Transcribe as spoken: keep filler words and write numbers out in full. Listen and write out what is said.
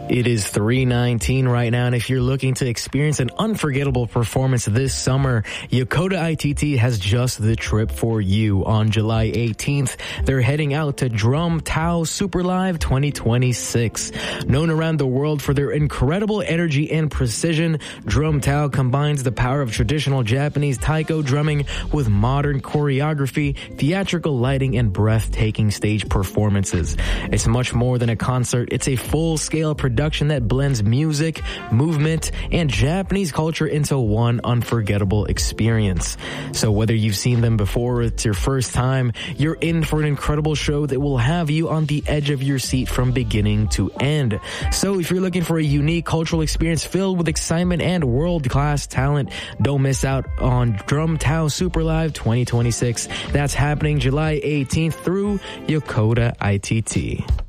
It is three nineteen right now, and if you're looking to experience an unforgettable performance this summer, Yokota I T T has just the trip for you. On July eighteenth, they're heading out to Drum Tao Super Live twenty twenty-six. Known around the world for their incredible energy and precision, Drum Tao combines the power of traditional Japanese taiko drumming with modern choreography, theatrical lighting, and breathtaking stage performances. It's much more than a concert. It's a full-scale production that blends music, movement, and Japanese culture into one unforgettable experience. So whether you've seen them before or it's your first time, you're in for an incredible show that will have you on the edge of your seat from beginning to end. So if you're looking for a unique cultural experience filled with excitement and world-class talent, don't miss out on Drum Tao Super Live twenty twenty-six. That's happening July eighteenth through Yokota I T T.